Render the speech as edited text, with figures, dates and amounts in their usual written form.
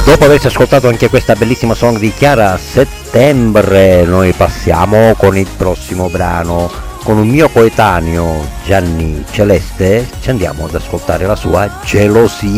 Dopo averci ascoltato anche questa bellissima song di Chiara Settembre, noi passiamo con il prossimo brano. Con un mio coetaneo, Gianni Celeste, ci andiamo ad ascoltare la sua Gelosia.